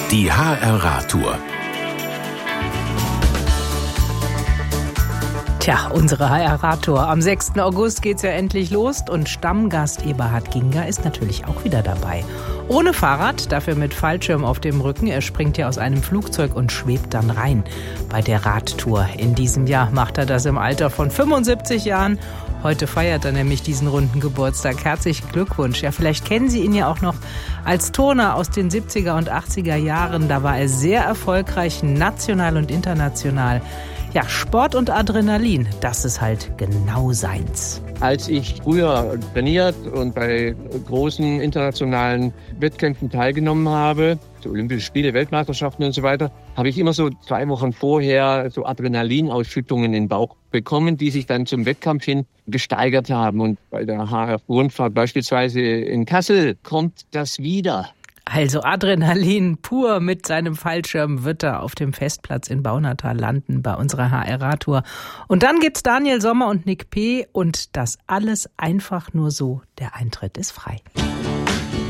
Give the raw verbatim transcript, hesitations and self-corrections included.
Die H R-Radtour. Tja, unsere H R-Radtour. Am sechsten August geht's ja endlich los und Stammgast Eberhard Ginger ist natürlich auch wieder dabei. Ohne Fahrrad, dafür mit Fallschirm auf dem Rücken. Er springt ja aus einem Flugzeug und schwebt dann rein bei der Radtour. In diesem Jahr macht er das im Alter von fünfundsiebzig Jahren. Heute feiert er nämlich diesen runden Geburtstag. Herzlichen Glückwunsch. Ja, vielleicht kennen Sie ihn ja auch noch als Turner aus den siebziger und achtziger Jahren. Da war er sehr erfolgreich, national und international. Ja, Sport und Adrenalin, das ist halt genau seins. Als ich früher trainiert und bei großen internationalen Wettkämpfen teilgenommen habe, so Olympische Spiele, Weltmeisterschaften und so weiter, habe ich immer so zwei Wochen vorher so Adrenalinausschüttungen in den Bauch bekommen, die sich dann zum Wettkampf hin gesteigert haben. Und bei der H R-Rundfahrt beispielsweise in Kassel kommt das wieder. Also Adrenalin pur mit seinem Fallschirm wird er auf dem Festplatz in Baunatal landen bei unserer H R-Radtour. Und dann gibt's Daniel Sommer und Nick P. und das alles einfach nur so. Der Eintritt ist frei.